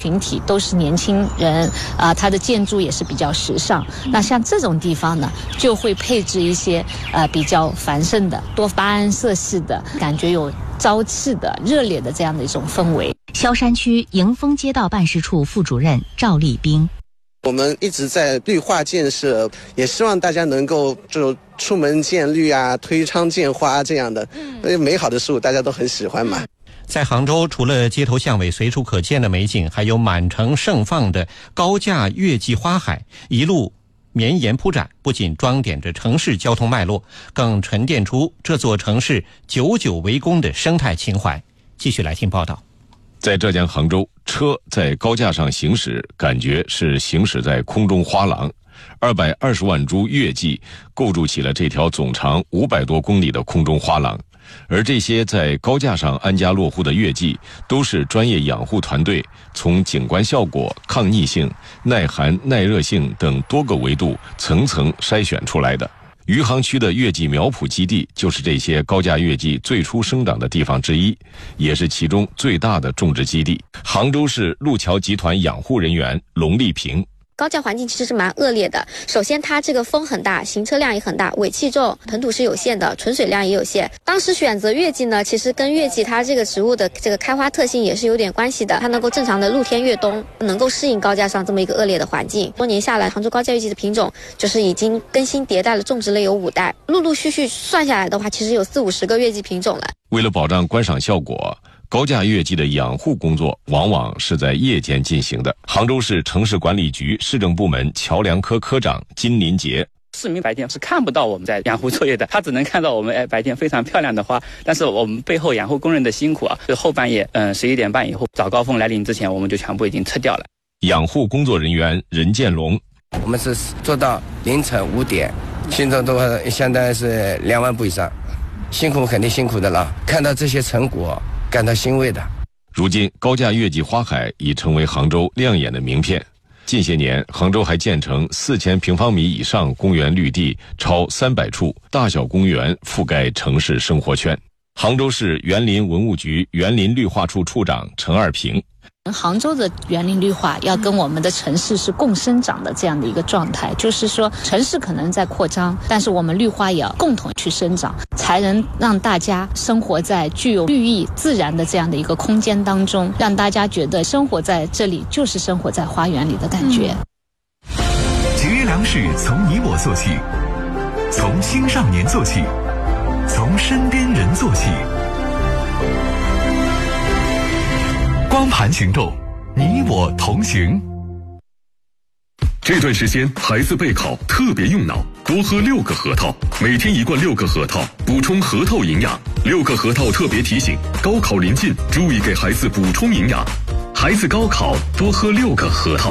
群体都是年轻人它的建筑也是比较时尚。那像这种地方呢，就会配置一些比较繁盛的多巴胺色系的，感觉有朝气的、热烈的这样的一种氛围。 萧山区迎丰街道办事处副主任赵立兵， 我们一直在绿化建设，也希望大家能够就出门见绿啊，推窗见花这样的，美好的事物大家都很喜欢嘛。 在杭州，除了街头巷尾随处可见的美景，还有满城盛放的高架月季花海，一路绵延铺展，不仅装点着城市交通脉络，更沉淀出这座城市久久为功的生态情怀。继续来听报道。 在浙江杭州，车在高架上行驶，感觉是行驶在空中花廊。220万株月季构筑起了这条总长500多公里的空中花廊。而这些在高架上安家落户的月季，都是专业养护团队从景观效果、抗逆性、耐寒、耐热性等多个维度层层筛选出来的。余杭区的月季苗圃基地就是这些高架月季最初生长的地方之一，也是其中最大的种植基地。杭州市路桥集团养护人员龙丽萍， 高架环境其实是蛮恶劣的。首先它这个风很大，行车量也很大，尾气重，盆土是有限的，存水量也有限。当时选择月季呢，其实跟月季它这个植物的这个开花特性也是有点关系的，它能够正常的露天越冬，能够适应高架上这么一个恶劣的环境。多年下来，杭州高架月季的品种就是已经更新迭代了，种植了有5代，陆陆续续算下来的话，其实有40-50个月季品种了。 为了保障观赏效果，高架月季的养护工作往往是在夜间进行的。杭州市城市管理局市政部门桥梁科科长金林杰， 市民白天是看不到我们在养护作业的，他只能看到我们白天非常漂亮的花，但是我们背后养护工人的辛苦啊，后半夜11点半以后，早高峰来临之前，我们就全部已经撤掉了。 养护工作人员任建龙， 我们是做到凌晨5点，群众都相当于是2万步以上，辛苦肯定辛苦的了，看到这些成果感到欣慰的。 如今高架月季花海已成为杭州亮眼的名片。近些年，杭州还建成4000平方米以上公园绿地超300处，大小公园覆盖城市生活圈。杭州市园林文物局园林绿化处处长陈二平， 杭州的园林绿化要跟我们的城市是共生长的这样的一个状态，就是说城市可能在扩张，但是我们绿化也要共同去生长，才能让大家生活在具有绿意自然的这样的一个空间当中，让大家觉得生活在这里就是生活在花园里的感觉。 节约粮食从你我做起，从青少年做起，从身边人做起。光盘行动，你我同行。这段时间孩子备考特别用脑，多喝6个核桃，每天1罐6个核桃，补充核桃营养。6个核桃特别提醒，高考临近，注意给孩子补充营养。孩子高考多喝6个核桃。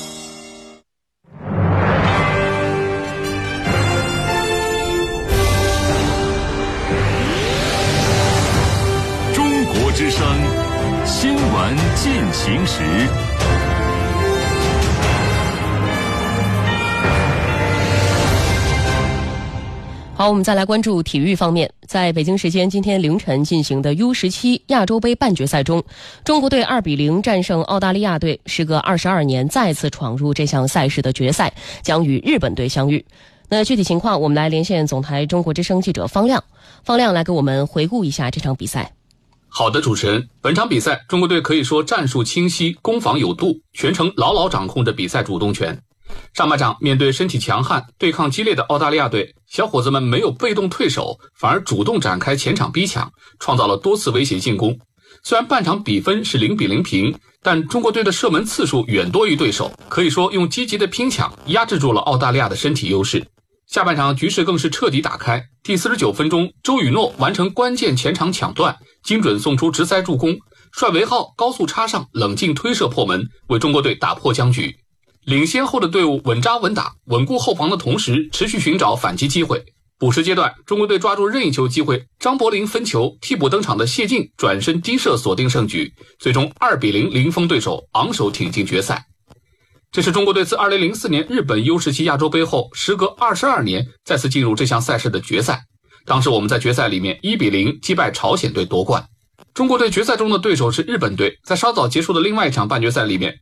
中国之声新闻进行时。 好，我们再来关注体育方面。在北京时间今天凌晨进行的 U17 亚洲杯半决赛中，中国队2比0战胜澳大利亚队，时隔22年再次闯入这项赛事的决赛，将与日本队相遇。那具体情况，我们来连线总台中国之声记者方亮。方亮来给我们回顾一下这场比赛。 好的，主持人，本场比赛中国队可以说战术清晰，攻防有度，全程牢牢掌控着比赛主动权。上半场面对身体强悍、对抗激烈的澳大利亚队，小伙子们没有被动退守，反而主动展开前场逼抢，创造了多次威胁进攻。虽然半场比分是0比0平，但中国队的射门次数远多于对手，可以说用积极的拼抢压制住了澳大利亚的身体优势。下半场局势更是彻底打开，第49分钟，周宇诺完成关键前场抢断，精准送出直塞助攻，帅维浩高速插上，冷静推射破门，为中国队打破僵局。领先后的队伍稳扎稳打，稳固后防的同时，持续寻找反击机会。补时阶段，中国队抓住任意球机会，张伯苓分球，替补登场的谢晋转身低射锁定胜局，最终2比0零封对手，昂首挺进决赛。这是中国队自2004年日本 U17 亚洲杯后，时隔22年再次进入这项赛事的决赛。当时我们在决赛里面1比0击败朝鲜队夺冠。中国队决赛中的对手是日本队，在稍早结束的另外一场半决赛里面，